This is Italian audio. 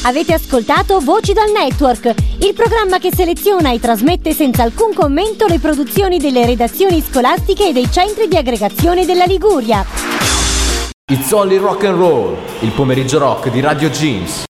Avete ascoltato Voci dal Network, il programma che seleziona e trasmette senza alcun commento le produzioni delle redazioni scolastiche e dei centri di aggregazione della Liguria. It's only rock and roll, il pomeriggio rock di Radio Jeans.